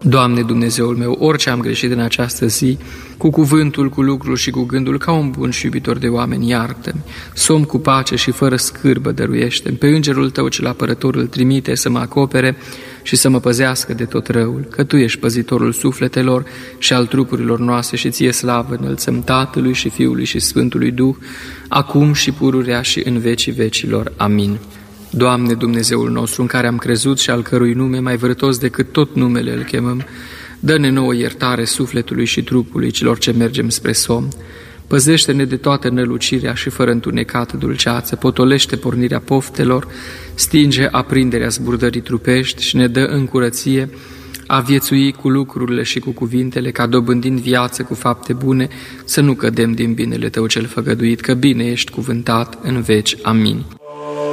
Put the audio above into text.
Doamne Dumnezeul meu, orice am greșit în această zi, cu cuvântul, cu lucrul și cu gândul, ca un bun și iubitor de oameni, iartă-mi. Somn cu pace și fără scârbă dăruiește-mi. Pe îngerul Tău cel apărător îl trimite să mă acopere și să mă păzească de tot răul, că Tu ești păzitorul sufletelor și al trupurilor noastre și Ție slavă înălțăm Tatălui și Fiului și Sfântului Duh, acum și pururea și în vecii vecilor. Amin. Doamne Dumnezeul nostru, în care am crezut și al cărui nume mai vărătos decât tot numele îl chemăm, dă-ne nouă iertare sufletului și trupului celor ce mergem spre somn. Păzește-ne de toată nălucirea și fără întunecată dulceață, potolește pornirea poftelor, stinge aprinderea zburdării trupești și ne dă în curăție a viețui cu lucrurile și cu cuvintele, ca dobândind viață cu fapte bune, să nu cădem din binele Tău cel făgăduit, că bine ești cuvântat în veci. Amin.